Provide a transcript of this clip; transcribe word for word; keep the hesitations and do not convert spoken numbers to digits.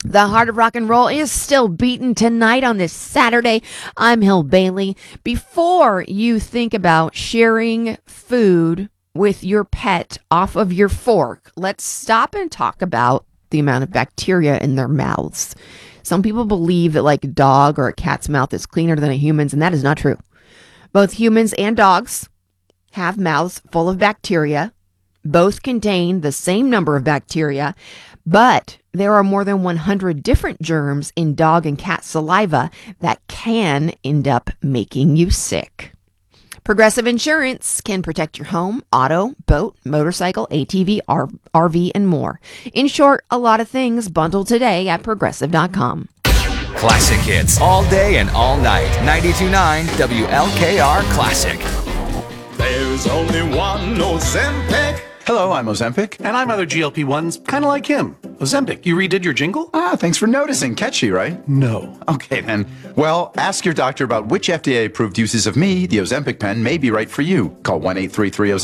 The heart of rock and roll is still beating tonight on this Saturday. I'm Hill Bailey. Before you think about sharing food with your pet off of your fork, let's stop and talk about the amount of bacteria in their mouths. Some people believe that like a dog or a cat's mouth is cleaner than a human's, and that is not true. Both humans and dogs have mouths full of bacteria. Both contain the same number of bacteria, but there are more than one hundred different germs in dog and cat saliva that can end up making you sick. Progressive Insurance can protect your home, auto, boat, motorcycle, A T V, R- RV, and more. In short, a lot of things bundled today at progressive dot com. Classic hits all day and all night. ninety-two point nine W L K R Classic. There's only one Ozempic. Hello, I'm Ozempic. And I'm other G L P ones, kind of like him. Ozempic, you redid your jingle? Ah, thanks for noticing. Catchy, right? No. Okay, then. Well, ask your doctor about which F D A-approved uses of me, the Ozempic pen, may be right for you. Call one eight three three